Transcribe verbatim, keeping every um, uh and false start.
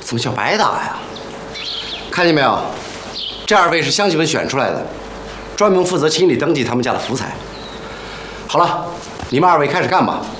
怎么叫白打呀？看见没有？这二位是乡亲们选出来的，专门负责清理登记他们家的福财。好了，你们二位开始干吧。